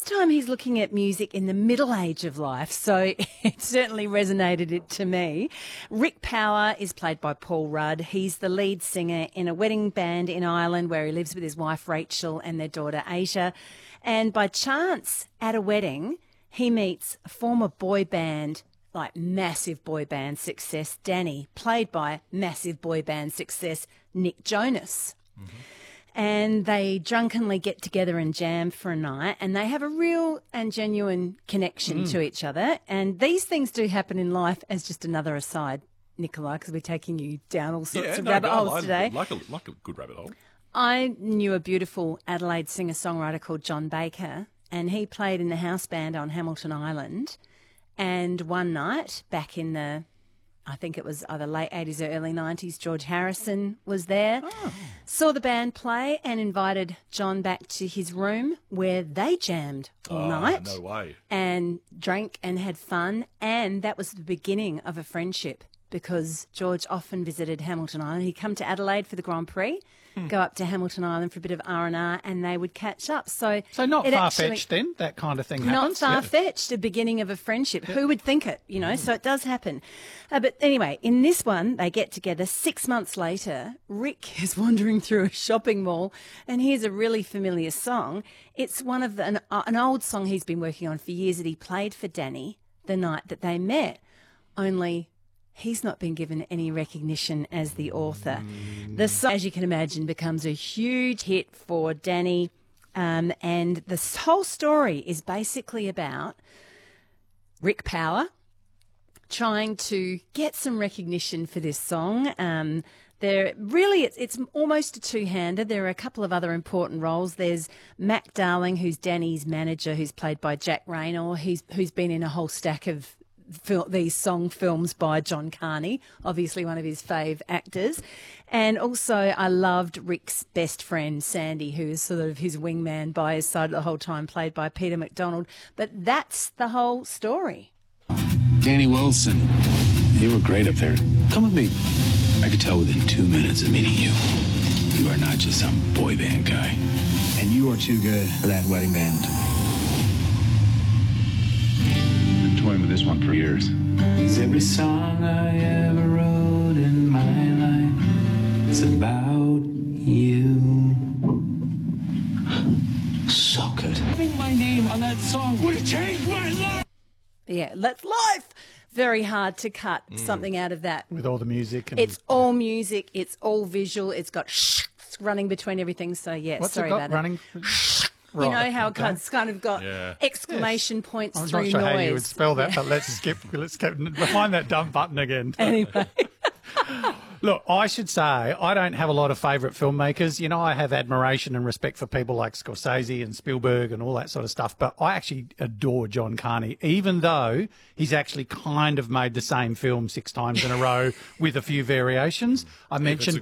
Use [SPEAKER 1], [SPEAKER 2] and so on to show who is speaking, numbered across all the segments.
[SPEAKER 1] time he's looking at music in the middle age of life, so it certainly resonated it to me. Rick Power is played by Paul Rudd. He's the lead singer in a wedding band in Ireland where he lives with his wife Rachel and their daughter Asia. And by chance, at a wedding, he meets a former boy band, like massive boy band success, Danny, played by massive boy band success, Nick Jonas. Mm-hmm. And they drunkenly get together and jam for a night, and they have a real and genuine connection to each other. And these things do happen in life, as just another aside, Nicola, because we're taking you down all sorts of rabbit holes today.
[SPEAKER 2] Like a good rabbit hole.
[SPEAKER 1] I knew a beautiful Adelaide singer-songwriter called John Baker, and he played in the house band on Hamilton Island. And one night, back in the, I think it was either late 80s or early 90s, George Harrison was there, saw the band play and invited John back to his room where they jammed all night.
[SPEAKER 2] No way.
[SPEAKER 1] And drank and had fun. And that was the beginning of a friendship because George often visited Hamilton Island. He'd come to Adelaide for the Grand Prix, go up to Hamilton Island for a bit of R&R, and they would catch up. So
[SPEAKER 3] not far-fetched then, that kind of thing happens?
[SPEAKER 1] Not far-fetched, the beginning of a friendship. Yeah. Who would think it, you know? So it does happen. But anyway, in this one, they get together 6 months later. Rick is wandering through a shopping mall and hears a really familiar song. It's one of an old song he's been working on for years that he played for Danny the night that they met. Only he's not been given any recognition as the author. The song, as you can imagine, becomes a huge hit for Danny. And the whole story is basically about Rick Power trying to get some recognition for this song. It's almost a two-hander. There are a couple of other important roles. There's Mac Darling, who's Danny's manager, who's played by Jack Raynor, who's been in a whole stack of these song films by John Carney, obviously one of his fave actors. And also I loved Rick's best friend, Sandy, who is sort of his wingman by his side the whole time, played by Peter MacDonald. But that's the whole story.
[SPEAKER 4] Danny Wilson, you were great up there. Come with me. I could tell within 2 minutes of meeting you, you are not just some boy band guy.
[SPEAKER 5] And you are too good for that wedding band.
[SPEAKER 4] Toying with this one for years.
[SPEAKER 5] Cause every song I ever wrote in my life is about you. So good.
[SPEAKER 4] Having my name on that song would have changed my life.
[SPEAKER 1] Yeah, that's life. Very hard to cut something out of that.
[SPEAKER 3] With all the music.
[SPEAKER 1] It's all music. It's all visual. It's got running between everything. So, yeah,
[SPEAKER 3] What's
[SPEAKER 1] sorry
[SPEAKER 3] it got
[SPEAKER 1] about
[SPEAKER 3] running?
[SPEAKER 1] it. You know how it's kind of got exclamation points through noise.
[SPEAKER 3] I'm not sure how you would spell that, but let's find that dumb button again.
[SPEAKER 1] Anyway.
[SPEAKER 3] Look, I should say I don't have a lot of favourite filmmakers. You know, I have admiration and respect for people like Scorsese and Spielberg and all that sort of stuff, but I actually adore John Carney, even though he's actually kind of made the same film 6 times in a row with a few variations. I mentioned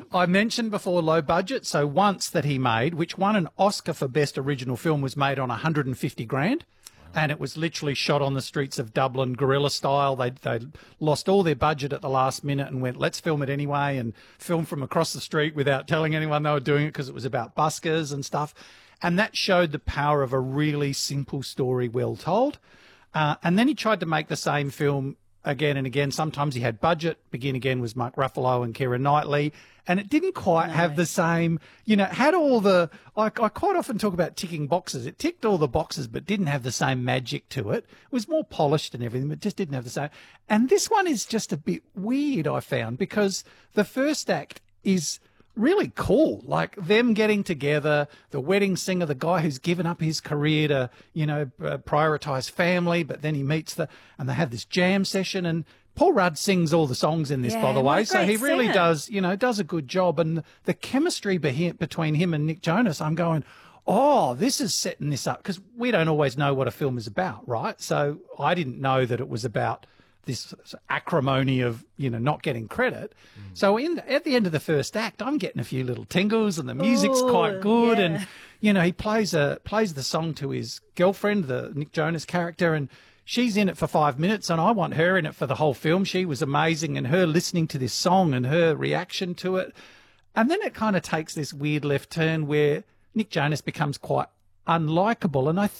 [SPEAKER 3] before Low Budget, so Once that he made, which won an Oscar for Best Original Film, was made on 150 grand. And it was literally shot on the streets of Dublin, guerrilla style. They lost all their budget at the last minute and went, let's film it anyway, and film from across the street without telling anyone they were doing it because it was about buskers and stuff. And that showed the power of a really simple story well told. And then he tried to make the same film again and again. Sometimes he had budget. Begin Again was Mark Ruffalo and Keira Knightley. And it didn't quite have the same, you know, had all the, I quite often talk about ticking boxes. It ticked all the boxes, but didn't have the same magic to it. It was more polished and everything, but just didn't have the same. And this one is just a bit weird, I found, because the first act is really cool. Like them getting together, the wedding singer, the guy who's given up his career to, you know, prioritize family, but then he meets and they have this jam session, and Paul Rudd sings all the songs in this, by the way, so he really does a good job. And the chemistry between him and Nick Jonas, I'm going, oh, this is setting this up, because we don't always know what a film is about, right? So I didn't know that it was about this acrimony of, you know, not getting credit. So at the end of the first act, I'm getting a few little tingles, and the music's quite good, and you know, he plays the song to his girlfriend, the Nick Jonas character, and she's in it for 5 minutes, and I want her in it for the whole film. She was amazing, and her listening to this song and her reaction to it. And then it kind of takes this weird left turn where Nick Jonas becomes quite unlikable. And